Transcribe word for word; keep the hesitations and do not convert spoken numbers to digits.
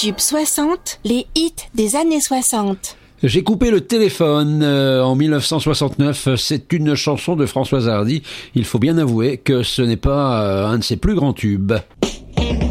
Tube soixante, les hits des années soixante. J'ai coupé le téléphone euh, en dix-neuf cent soixante-neuf. C'est une chanson de Françoise Hardy. Il faut bien avouer que ce n'est pas euh, un de ses plus grands tubes.